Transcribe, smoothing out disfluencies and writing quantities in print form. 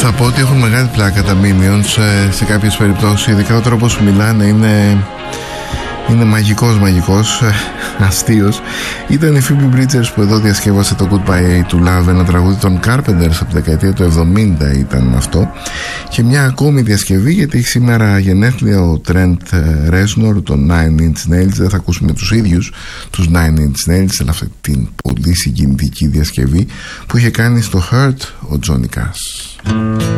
Θα πω ότι έχουν μεγάλη πλάκα τα Minions σε κάποιες περιπτώσεις, ειδικά ο τρόπος που μιλάνε είναι μαγικός, αστείος. Ήταν η Phoebe Bridgers που εδώ διασκεύασε το Goodbye to Love, ένα τραγούδι των Carpenters από τη δεκαετία του 70 ήταν αυτό. Και μια ακόμη διασκευή, γιατί έχει σήμερα γενέθλια ο Trent Reznor των Nine Inch Nails. Δεν θα ακούσουμε τους ίδιους τους Nine Inch Nails, αλλά αυτή την πολύ συγκινητική διασκευή που είχε κάνει στο Hurt ο Johnny Cash.